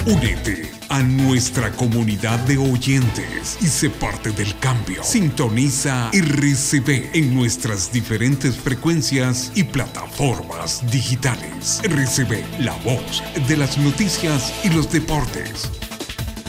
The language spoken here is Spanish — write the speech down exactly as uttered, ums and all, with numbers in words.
Únete a nuestra comunidad de oyentes y sé parte del cambio. Sintoniza R C B en nuestras diferentes frecuencias y plataformas digitales. R C B, la voz de las noticias y los deportes.